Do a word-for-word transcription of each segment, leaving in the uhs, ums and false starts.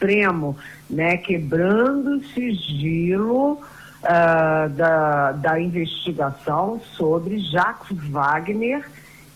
Supremo, né, quebrando o sigilo uh, da, da investigação sobre Jacques Wagner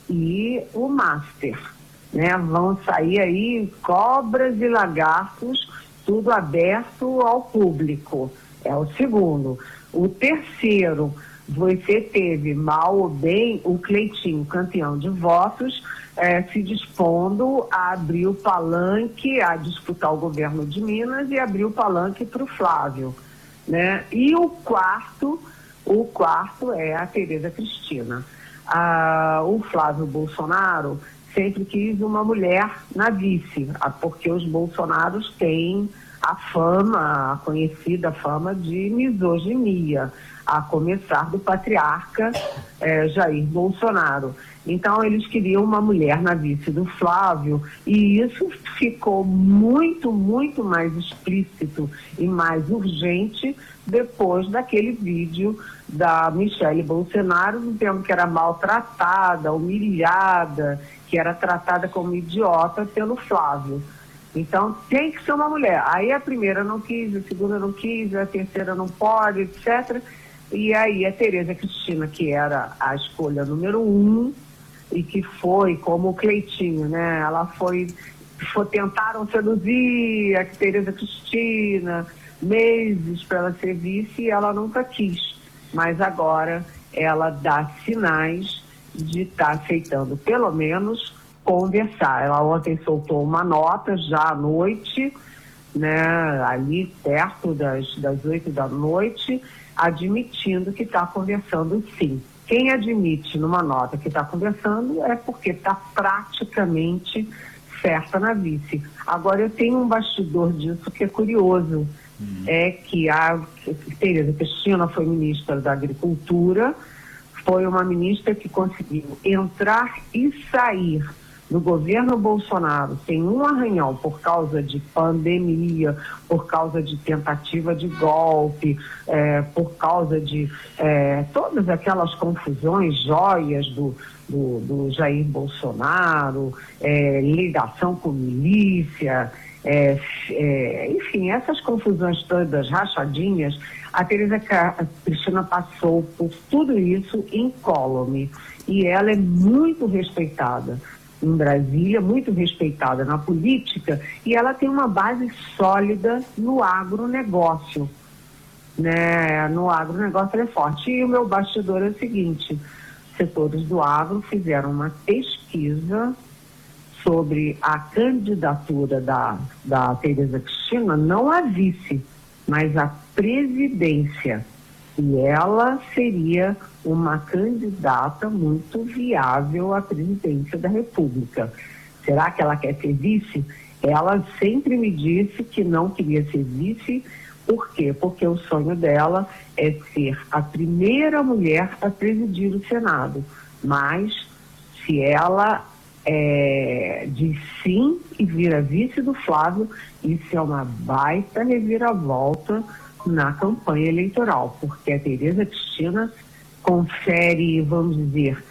e o Master. Né? Vão sair aí cobras e lagartos, tudo aberto ao público. É o segundo. O terceiro, você teve, mal ou bem, o Cleitinho, campeão de votos, eh, se dispondo a abrir o palanque, a disputar o governo de Minas e abrir o palanque para o Flávio. Né? E o quarto, o quarto é a Tereza Cristina. Ah, o Flávio Bolsonaro sempre quis uma mulher na vice, porque os bolsonaros têm a fama, a conhecida fama de misoginia, a começar do patriarca eh, Jair Bolsonaro. Então eles queriam uma mulher na vice do Flávio, e isso ficou muito, muito mais explícito e mais urgente depois daquele vídeo da Michele Bolsonaro, dizendo que era maltratada, humilhada, que era tratada como idiota pelo Flávio. Então tem que ser uma mulher. Aí a primeira não quis, a segunda não quis, a terceira não pode, etcétera. E aí a Tereza Cristina, que era a escolha número um, e que foi como o Cleitinho, né? Ela foi, foi tentaram seduzir a Tereza Cristina meses para ela ser vice e ela nunca quis. Mas agora ela dá sinais de estar tá aceitando, pelo menos, conversar. Ela ontem soltou uma nota já à noite, né, ali perto das, das oito da noite, admitindo que está conversando sim. Quem admite numa nota que está conversando é porque está praticamente certa na vice. Agora, eu tenho um bastidor disso que é curioso, hum. é que a Tereza Cristina foi ministra da Agricultura, foi uma ministra que conseguiu entrar e sair no governo Bolsonaro sem um arranhão por causa de pandemia, por causa de tentativa de golpe, é, por causa de é, todas aquelas confusões, joias do, do, do Jair Bolsonaro, é, ligação com milícia, é, é, enfim, essas confusões todas, rachadinhas. A Tereza Cristina passou por tudo isso incólume, e ela é muito respeitada em Brasília, muito respeitada na política, e ela tem uma base sólida no agronegócio, né? No agronegócio ela é forte. E o meu bastidor é o seguinte: setores do agro fizeram uma pesquisa sobre a candidatura da, da Tereza Cristina, não a vice, mas a presidência. E ela seria uma candidata muito viável à presidência da República. Será que ela quer ser vice? Ela sempre me disse que não queria ser vice. Por quê? Porque o sonho dela é ser a primeira mulher a presidir o Senado. Mas se ela é, diz sim e vira vice do Flávio, isso é uma baita reviravolta na campanha eleitoral, porque a Tereza Cristina confere, vamos dizer,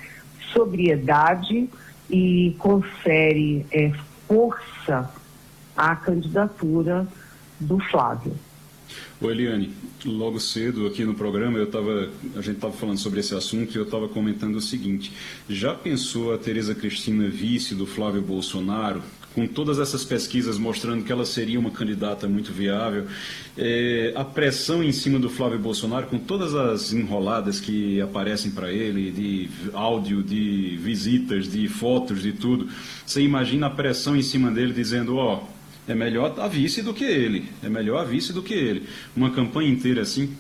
sobriedade e confere é, força à candidatura do Flávio. Ô Eliane, logo cedo aqui no programa eu tava, a gente estava falando sobre esse assunto e eu estava comentando o seguinte: já pensou a Tereza Cristina vice do Flávio Bolsonaro, com todas essas pesquisas mostrando que ela seria uma candidata muito viável, é, a pressão em cima do Flávio Bolsonaro, com todas as enroladas que aparecem para ele, de áudio, de visitas, de fotos, de tudo, você imagina a pressão em cima dele dizendo, ó, oh, é melhor a vice do que ele, é melhor a vice do que ele. Uma campanha inteira assim?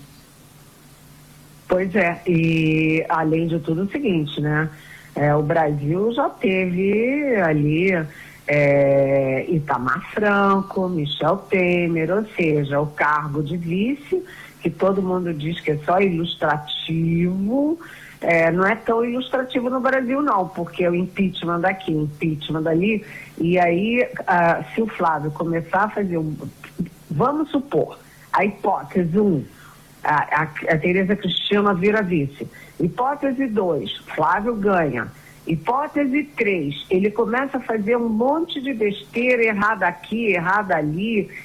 Pois é, e além de tudo o seguinte, né? É, o Brasil já teve ali é, Itamar Franco, Michel Temer, ou seja, o cargo de vice, que todo mundo diz que é só ilustrativo, é, não é tão ilustrativo no Brasil não, porque o impeachment daqui, o impeachment dali, e aí ah, se o Flávio começar a fazer um, vamos supor, a hipótese um, a, a, a Tereza Cristina vira vice, hipótese dois, Flávio ganha, hipótese três, ele começa a fazer um monte de besteira, errada aqui, errada ali,